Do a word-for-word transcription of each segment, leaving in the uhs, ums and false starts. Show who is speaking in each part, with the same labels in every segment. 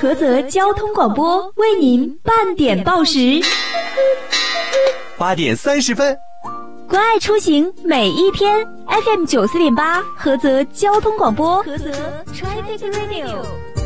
Speaker 1: 菏泽交通广播为您半点报时。
Speaker 2: 八点三十分，
Speaker 1: 关爱出行每一天 F M 九四点八，菏泽交通广播，菏泽 Traffic Radio。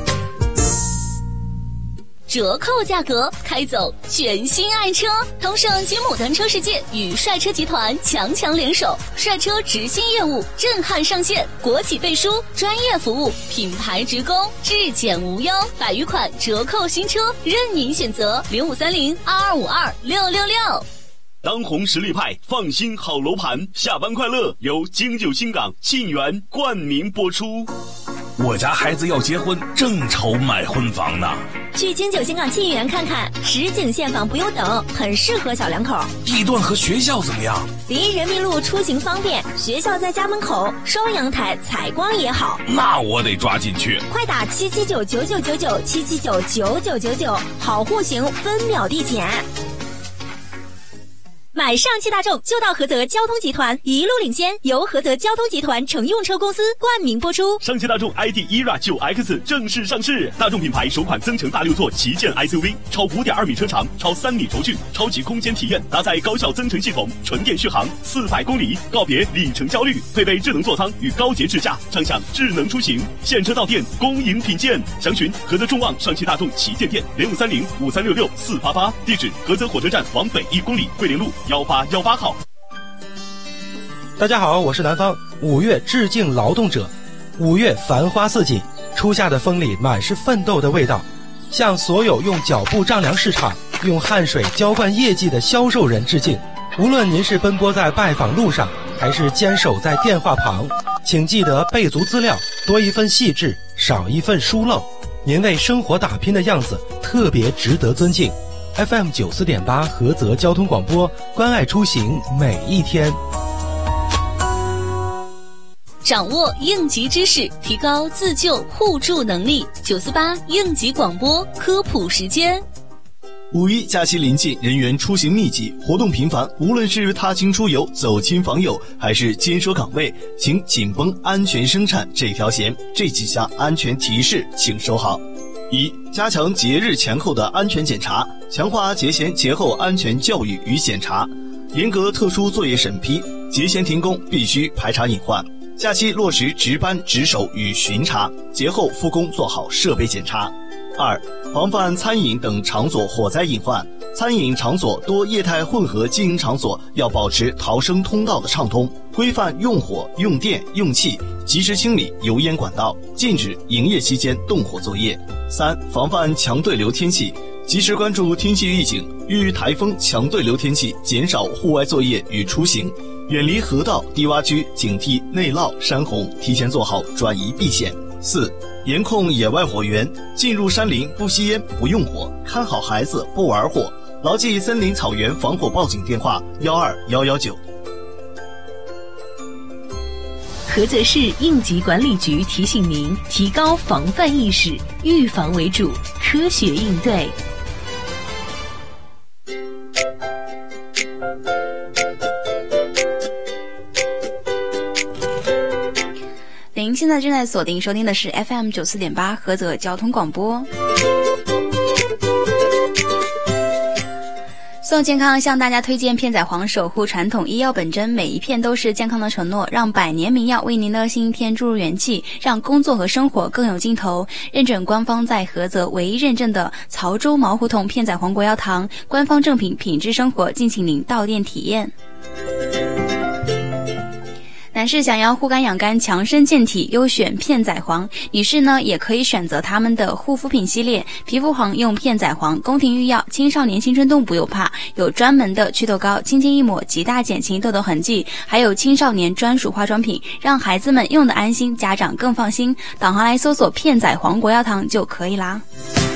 Speaker 3: 折扣价格，开走全新爱车！通胜金牡丹车世界与帅车集团强强联手，帅车直新业务震撼上线，国企背书，专业服务，品牌直供，质检无忧，百余款折扣新车任您选择。零五三零二二五二六六六。
Speaker 4: 当红实力派，放心好楼盘，下班快乐由京九新港沁园冠名播出。
Speaker 5: 我家孩子要结婚，正愁买婚房呢。
Speaker 1: 去京九新港沁园看看，实景现房不用等，很适合小两口。
Speaker 5: 地段和学校怎么样？
Speaker 1: 离人民路出行方便，学校在家门口，双阳台，采光也好。
Speaker 5: 那我得抓紧去。
Speaker 1: 快打七七九九九九九七七九九九九九，好户型分秒递减。买上汽大众就到菏泽交通集团，一路领先，由菏泽交通集团乘用车公司冠名播出。
Speaker 4: 上汽大众 I D E R A 九 X 正式上市，大众品牌首款增程大六座旗舰 S U V， 超 五点二米车长，超三米轴距，超级空间体验，搭载高效增程系统，纯电续航四百公里，告别里程焦虑，配备智能座舱与高节智驾，畅享智能出行。现车到店，恭迎品鉴。详询菏泽众望上汽大众旗舰店零五三零五三六六四八八，地址菏泽火车站往北一公里，桂林路幺八幺八号。
Speaker 6: 大家好，我是南方。五月致敬劳动者，五月繁花似锦，初夏的风里满是奋斗的味道。向所有用脚步丈量市场，用汗水浇灌业绩的销售人致敬。无论您是奔波在拜访路上，还是坚守在电话旁，请记得备足资料，多一份细致，少一份疏漏。您为生活打拼的样子特别值得尊敬。F M 九四点八菏泽交通广播，关爱出行每一天。
Speaker 3: 掌握应急知识，提高自救互助能力。九四八应急广播科普时间。
Speaker 7: 五一假期临近，人员出行密集，活动频繁，无论是踏青出游、走亲访友，还是坚守岗位，请紧绷安全生产这条弦。这几项安全提示请收好。一、加强节日前后的安全检查，强化节前节后安全教育与检查，严格特殊作业审批，节前停工必须排查隐患，假期落实值班值守与巡查，节后复工做好设备检查。二、防范餐饮等场所火灾隐患，餐饮场所多业态混合经营场所要保持逃生通道的畅通，规范用火、用电、用气，及时清理油烟管道，禁止营业期间动火作业。三、防范强对流天气，及时关注天气预警，遇台风、强对流天气减少户外作业与出行，远离河道、低洼区，警惕内涝、山洪，提前做好转移避险。四、严控野外火源，进入山林不吸烟、不用火，看好孩子不玩火，牢记森林草原防火报警电话幺二幺幺九。
Speaker 8: 菏泽市应急管理局提醒您：提高防范意识，预防为主，科学应对。
Speaker 9: 您现在正在锁定收听的是 F M 九四点八菏泽交通广播。送健康向大家推荐片仔癀守护传统医药本真，每一片都是健康的承诺，让百年名药为您的新一天注入元气，让工作和生活更有劲头。认准官方在菏泽唯一认证的潮州毛胡同片仔癀国药堂，官方正品，品质生活，敬请您到店体验。男士想要护肝养肝、强身健体，优选片仔癀；女士呢，也可以选择他们的护肤品系列，皮肤黄用片仔癀，宫廷御药，青少年青春痘不用怕，有专门的祛痘膏，轻轻一抹，极大减轻痘痘痕迹，还有青少年专属化妆品，让孩子们用得安心，家长更放心。导航来搜索片仔癀国药堂就可以啦。